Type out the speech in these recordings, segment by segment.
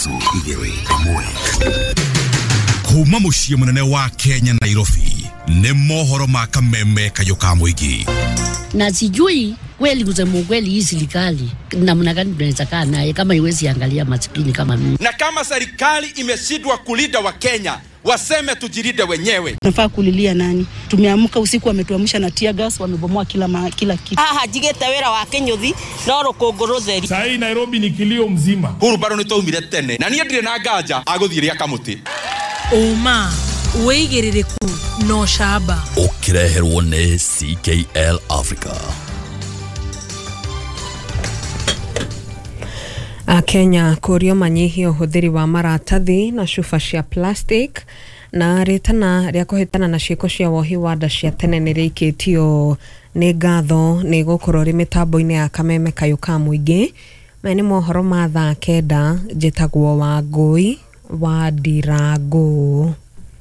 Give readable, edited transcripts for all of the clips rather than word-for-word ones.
Kuma muciĩ munene wa Kenya Nairobi nĩ mohoro ma kameme kayoka mwigi. Na sijui kweli kusema kweli hii serikali namna gani tunaweza kaa naye kama iwezi angalia maskini kama mimi. Na kama serikali imeshindwa kulinda wa Kenya, waseme tujilinde wenyewe. Nafaa kulilia nani? Tumeamka usiku wametuamsha na tear gas, wamebomoa kila kitu. Jigeta wera wa Kenyuthi no rukunguruzeri. Sai Nairobi ni kilio mzima. Huru baro ni taumire tene. Na niĩ ndire na nganja aguthiria kamuti. Oma weigiririku no shaba. Ukireherwo nĩ CKL Africa. Kenya kurio manyihio ũhũthĩri wa maratathi na cuba cia plastic na ritana rĩa kũhĩtana na ciĩko cia wohi wa nda cia tene nĩ rĩikĩtio nĩ ngatho nĩ gũkorwo rĩ mĩtambo-inĩ ya kameme kayũka mũingĩ. Maya nĩ mohoro ma thaa 9 njĩtagwo Wangui wa Ndirangu.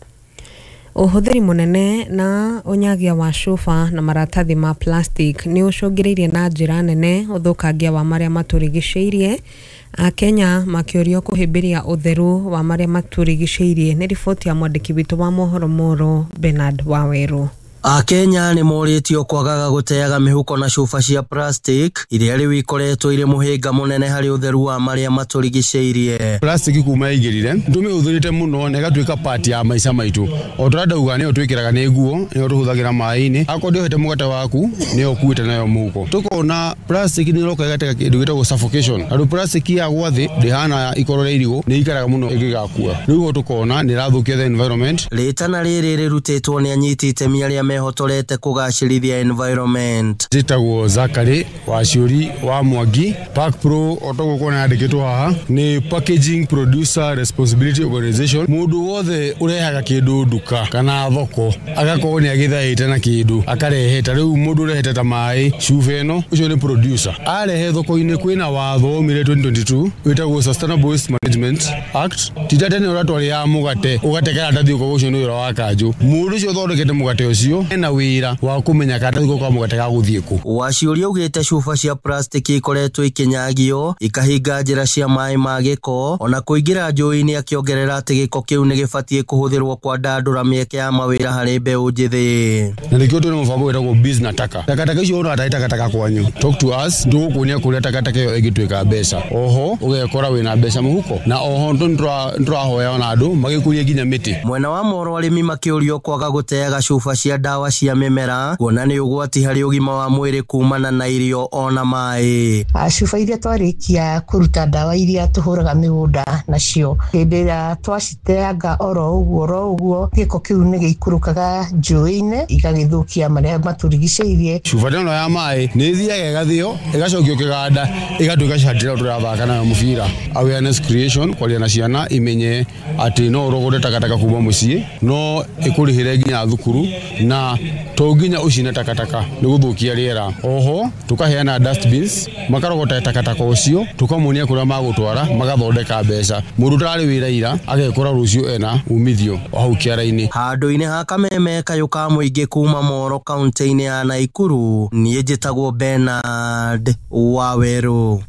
Ũhũthĩri munene na ũnyagia wa cuba na maratathi ma plastic nĩ ũcũngĩrĩirie na njĩra nene ũthũkangia wa marĩa matũrigicĩirie. Kenya makĩũrio kũhĩmbĩria ũtheru wa marĩa matũrigicĩirie. Nĩ riboti ya mwandĩki witũ wa mohoro Moro Bernard Waweru. Kenya nĩ morĩtio kwagaga gũteaga mĩhuko na cuba cia plastic iria rĩu ikoretwo irĩ mũhĩnga mũnene harĩ ũtheru wa marĩa matũrigicĩirie. Plastic kuma igĩrire ndũmĩhũthĩrĩte mũno na ĩgatuĩka part ya maica maitũ. O tũrandauga nĩyo twĩkĩraga nĩ nguo, nĩyo tũhũthagĩra maĩ-inĩ. Akorwo ndĩohete mũgate waku nĩyo ũkuĩte nayo mũhuko. Tũkona plastic nĩ ĩroka ĩgatega kĩndũ gĩtagwo suffocation. Andũ plastic yagwa thĩ ndĩhana ikorwo rĩa irigũ, nĩ ikaraga mũno ĩgĩgakua. Rĩu tũkona nĩ ĩrathũkia the environment. Rĩtana rĩrĩ rĩrutĩtwo nĩ anyiti itemi arĩa mehotorete kũgacĩrithia environment. Njĩtagwo Zakari wa Ciuri wa Mwangi. Pack Pro otogũkwo na yandĩkĩtwo haha nĩ Packaging Producer Responsibility Organization. Mũndũ wothe ũrehaga kĩndũ nduka kana thoko agakorwo nĩ agithaĩte na kĩndũ akareheta. Rĩu mũndũ ũrehete ta maĩ cuba ĩno ũcio nĩ producer. Arehe thoko-inĩ kwĩna watho umire 2022 wĩtagwo Sustainable Waste Management Act. Tita tene ũratwarĩra mũgate ũgatekera ndathi ũko ũcio nĩ wĩra wa kanjũ. Mũndũ ũcio ũthondekete mũgate ũcio ena wĩra wa kũmenya kana ndathi ũko mũgate gagũthiĩ kũ. Waciũria ugĩte cuba cia plastic ikoretwo ikinyagio ikahinga njĩra cia maĩ ma gĩko ona kũingĩra njũĩ-inĩ, akĩongerera atĩ gĩko kĩu nĩ gĩbatiĩ kũhũthĩrwo kwa ndandũra mĩeke ya mawĩra harĩ mbeũ njĩthĩ. Na nĩkĩo tũrĩ mũbango wĩtagwo Biz na Taka. Takataka icio ũrona atari takataka kwanyu. Talk to us ndũgũkuonia kũrĩa takataka ĩyo ĩgĩtuĩka mbeca. Oho ũgekora wĩna mbeca mũhuko na oho nĩtũrahoya ona andũ magĩkũrie nginya mĩtĩ. Mwena wa Moro arĩmi makĩũrio kwaga gũteaga cuba cia ndawa cia mĩmera kuona nĩ ũgwati harĩ ũgima wa mwĩrĩ kumana na irio ona maĩ. Cuba iria twarĩkia kũruta ndawa iria tũhũraga mĩgũnda nacio, hĩndĩ ĩrĩa twaciteanga oro ũguo gĩko kĩu nĩ gĩikũrũkaga njũĩ-inĩ igagĩthũkia marĩa matũrigicĩirie. Cuba ĩno ya maĩ nĩ ithiaga ĩgathĩo ĩgacokio kĩganda ĩgatuĩka candĩra tũrathaka nayo mũbira. Awareness creation kwaria na ciana imenye atĩ no ũrogore takataka kuma mũciĩ no ĩkũrĩhĩre nginya thukuru na to nginya ũcine takataka nĩ gũthũkia rĩera. Oho tukaheana dustbins makarogota takataka ũcio tukamonia kũrĩa magũtwara magathondeka mbeca. Mũndũ tarĩ wĩra ira agekora rũciũ ena umithio o hau kĩara-inĩ. Handũ-inĩ ha kameme kayũka mũingĩ kuma Moro kaunti-inĩ ya Naikuru, niĩ njĩtagwo Bernard Waweru.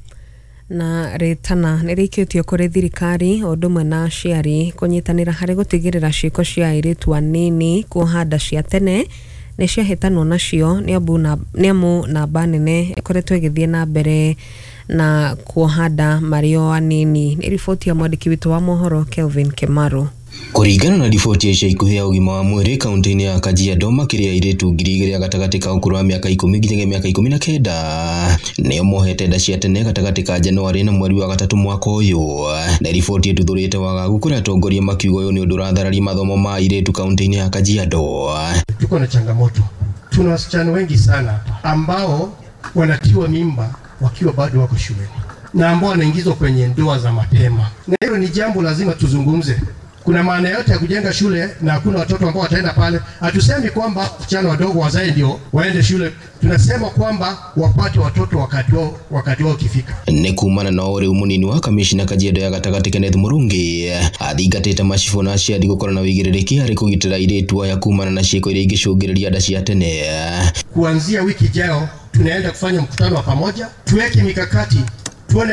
Na rĩtana nĩ rĩikĩtio kũrĩ thirikari o ũndũ ũmwe na aciari kũnyitanĩra harĩ gũtigĩrĩra ciĩko cia airĩtu anini kuoha nda cia tene nĩ ciahĩtanwo nacio nĩ amu namba nene ĩkoretwo ĩgĩthiĩ na mbere na kuoha nda marĩ o anini. Nĩ riboti ya mwandĩki witũ wa mohoro Kelvin Kemaru. Kũringana na riboti ya ikuhĩ ya ũgima wa mwĩrĩ kaunti-inĩ ya Kajiado, makĩria airĩtu 2,000 gatagatĩ ka ũkũrũ wa mĩaka 10 nginya mĩaka 19 nĩo mohete nda cia tene gatagatĩ ka Januari na mweri wa gatatũ mwaka ũyũ. Na riboti ĩtuthũrĩte wagagu kũrĩa atongoria makiuga ũyũ nĩ ũndũ ũrathararia mathomo ma airĩtu kaunti-inĩ ya Kajiado. Tuko na changamoto. Tuna wasichana wengi sana ambao wanatiwa mimba wakiwa bado wako shuleni na ambao wanaingizwa kwenye ndoa za mapema, na hilo ni jambo lazima tuzungumze. Kuna maana yote ya kujenga shule na hakuna watoto ambao wataenda pale. Hatusemi kwamba wasichana wadogo wazae ndio waende shule. Tunasema kwamba wapate watoto wakati wao ukifika. Nĩ kumana na ũrĩ munini wa kamishina Kajiado ya gatagatĩ Kenneth Murungi athingatĩte macibo na aciari gũkorwo na wĩigĩrĩrĩki harĩ kũgitĩra airĩtu aya kumana na ciĩko iria ingĩcũngĩrĩria nda cia tene. Kuanzia wiki ijayo tunaenda kufanya mkutano wa pamoja, tuweke mikakati